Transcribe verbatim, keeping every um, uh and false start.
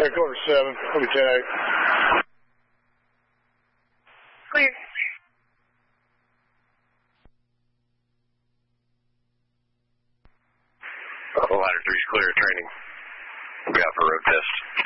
Quarter seven, I'll be ten eight. Clear. Ladder three's clear, training. We'll be out for road test.